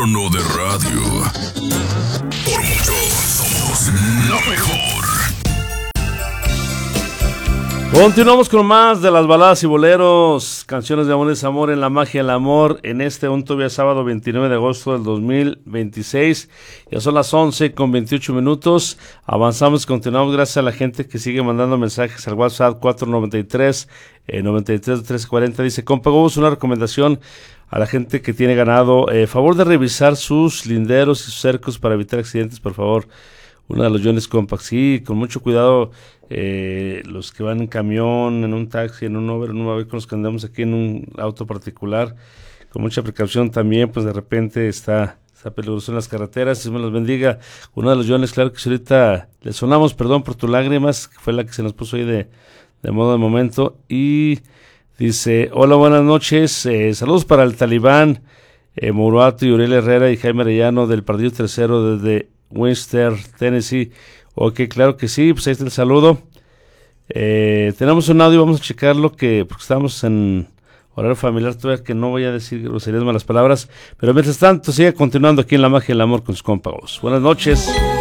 pero no de radio. Por mucho, somos la mejor. Continuamos con más de las baladas y boleros, canciones de amor y desamor en La Magia del Amor, en este un todavía sábado 29 de agosto del 2026. Ya son las 11:28 minutos. Avanzamos y continuamos gracias a la gente que sigue mandando mensajes al WhatsApp 493 93 1340. Dice: compa Gobos, una recomendación a la gente que tiene ganado, favor de revisar sus linderos y sus cercos para evitar accidentes, por favor. Una de los Jones Compact, sí, con mucho cuidado, los que van en camión, en un taxi, en un Uber, en un Uber, con los que andamos aquí en un auto particular, con mucha precaución también, pues de repente está peligroso en las carreteras. Dios me los bendiga. Uno de los Jones, claro que si ahorita le sonamos, perdón por tus lágrimas, que fue la que se nos puso ahí de modo de momento, y dice: hola, buenas noches, saludos para el Talibán, Murato y Uriel Herrera y Jaime Arellano del Partido Tercero desde Winster, Tennessee. Ok, claro que sí, pues ahí está el saludo. Tenemos un audio, vamos a checarlo, porque estamos en horario familiar todavía, que no voy a decir groserías, malas palabras, pero mientras tanto sigue continuando aquí en La Magia del Amor con sus compagos. Buenas noches.